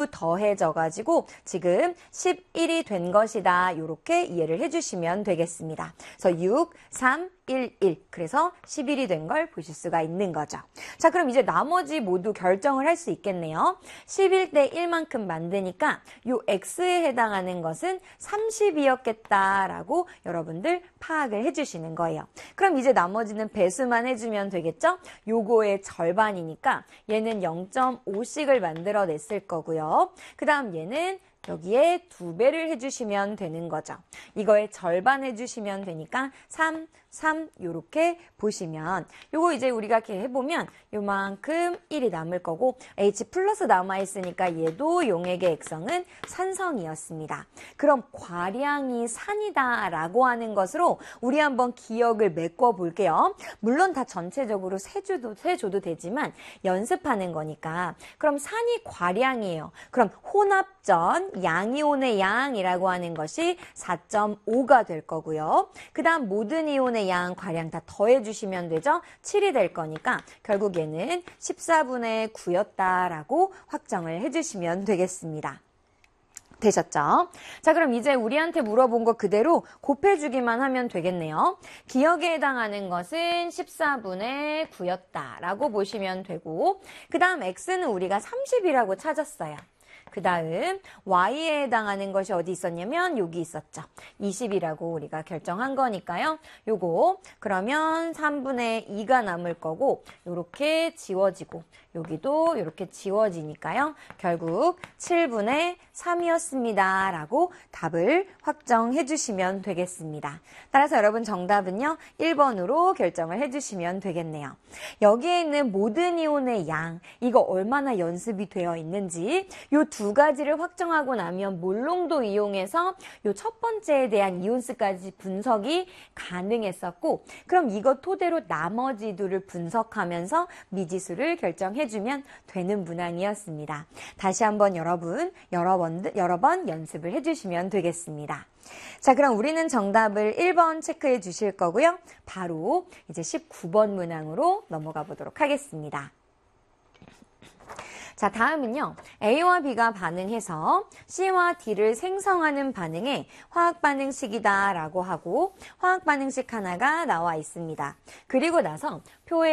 더해져가지고 지금 11이 된 것이다. 이렇게 이해를 해주시면 되겠습니다. 그래서 6, 3, 1, 1. 그래서 11이 된 걸 보실 수가 있는 거죠. 자, 그럼 이제 나머지 모두 결정을 할 수 있겠네요. 11대 1만큼 만드니까 요 x에 해당하는 것은 30이었겠다라고 여러분들 파악을 해주시는 거예요. 그럼 이제 나머지는 배수만 해주면 되겠죠? 요거의 절반이니까 얘는 0.5씩을 만들어냈을 거고요. 그 다음 얘는 여기에 2배를 해주시면 되는 거죠. 이거의 절반 해주시면 되니까 3, 3 요렇게 보시면 요거 이제 우리가 이렇게 해보면 요만큼 1이 남을 거고 H 플러스 남아있으니까 얘도 용액의 액성은 산성이었습니다. 그럼 과량이 산이다 라고 하는 것으로 우리 한번 기억을 메꿔 볼게요. 물론 다 전체적으로 세줘도 되지만 연습하는 거니까 그럼 산이 과량이에요. 그럼 혼합전 양이온의 양이라고 하는 것이 4.5가 될 거고요. 그 다음 모든 이온의 양 과량 다 더해주시면 되죠. 7이 될 거니까 결국 얘는 14분의 9였다라고 확정을 해주시면 되겠습니다. 되셨죠? 자, 그럼 이제 우리한테 물어본 거 그대로 곱해주기만 하면 되겠네요. 기억에 해당하는 것은 14분의 9였다라고 보시면 되고 그 다음 x는 우리가 30이라고 찾았어요. 그 다음 y에 해당하는 것이 어디 있었냐면 여기 있었죠. 20이라고 우리가 결정한 거니까요. 요거 그러면 3분의 2가 남을 거고 요렇게 지워지고 여기도 이렇게 지워지니까요. 결국 7분의 3이었습니다. 라고 답을 확정해 주시면 되겠습니다. 따라서 여러분 정답은요. 1번으로 결정을 해 주시면 되겠네요. 여기에 있는 모든 이온의 양 이거 얼마나 연습이 되어 있는지 요 두 가지를 확정하고 나면 몰롱도 이용해서 요 첫 번째에 대한 이온수까지 분석이 가능했었고 그럼 이거 토대로 나머지들을 분석하면서 미지수를 결정해주면 되는 문항이었습니다. 다시 한번 여러 번 연습을 해주시면 되겠습니다. 자, 그럼 우리는 정답을 1번 체크해 주실 거고요. 바로 이제 19번 문항으로 넘어가 보도록 하겠습니다. 자, 다음은요. A와 B가 반응해서 C와 D를 생성하는 반응에 화학반응식이다 라고 하고 화학반응식 하나가 나와 있습니다. 그리고 나서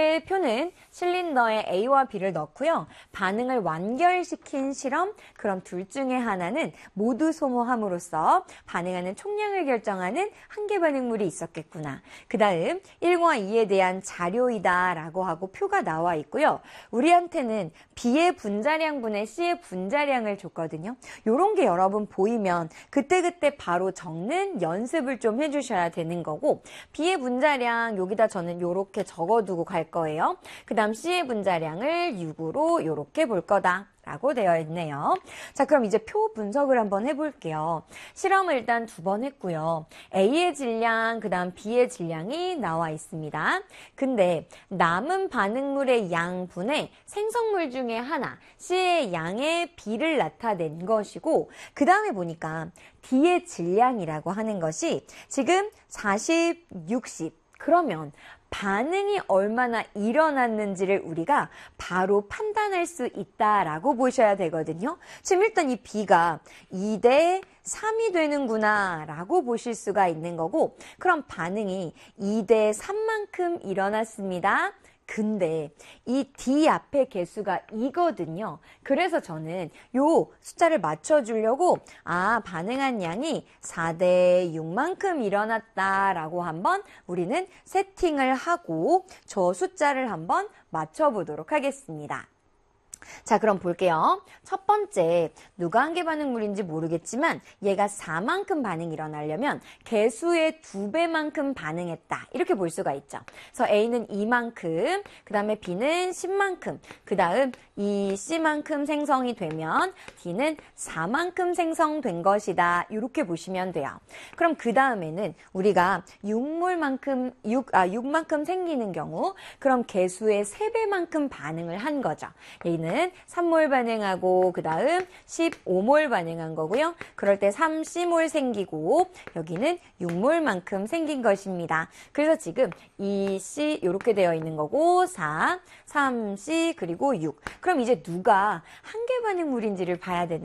표는 실린더에 A와 B를 넣고요. 반응을 완결시킨 실험, 그럼 둘 중에 하나는 모두 소모함으로써 반응하는 총량을 결정하는 한계 반응물이 있었겠구나. 그 다음 1과 2에 대한 자료이다 라고 하고 표가 나와 있고요. 우리한테는 B의 분자량분의 C의 분자량을 줬거든요. 요런 게 여러분 보이면 그때그때 바로 적는 연습을 좀 해주셔야 되는 거고 B의 분자량 여기다 저는 요렇게 적어두고 갈 거예요. 그 다음 C의 분자량을 6으로 요렇게 볼 거다. 라고 되어 있네요. 자, 그럼 이제 표 분석을 한번 해볼게요. 실험을 일단 2번 했고요. A의 질량, 그 다음 B의 질량이 나와 있습니다. 근데 남은 반응물의 양분의 생성물 중에 하나, C의 양의 B를 나타낸 것이고 그 다음에 보니까 D의 질량이라고 하는 것이 지금 40, 60 그러면 반응이 얼마나 일어났는지를 우리가 바로 판단할 수 있다라고 보셔야 되거든요. 지금 일단 이 B가 2대 3이 되는구나 라고 보실 수가 있는 거고 그럼 반응이 2대 3만큼 일어났습니다. 근데 이 D 앞의 개수가 2거든요. 그래서 저는 요 숫자를 맞춰주려고 반응한 양이 4대 6만큼 일어났다라고 한번 우리는 세팅을 하고 저 숫자를 한번 맞춰보도록 하겠습니다. 자, 그럼 볼게요. 첫 번째, 누가 한계 반응물인지 모르겠지만 얘가 4만큼 반응이 일어나려면 개수의 2배만큼 반응했다. 이렇게 볼 수가 있죠. 그래서 A는 2만큼, 그 다음에 B는 10만큼, 그 다음 이 C만큼 생성이 되면 D는 4만큼 생성된 것이다. 이렇게 보시면 돼요. 그럼 그 다음에는 우리가 6만큼 생기는 경우, 그럼 개수의 3배만큼 반응을 한 거죠. 얘는 3몰 반응하고 그 다음 15몰 반응한 거고요. 그럴 때 3C몰 생기고 여기는 6몰만큼 생긴 것입니다. 그래서 지금 2C 이렇게 되어 있는 거고 4, 3C 그리고 6. 그럼 이제 누가 한계 반응물인지를 봐야 되는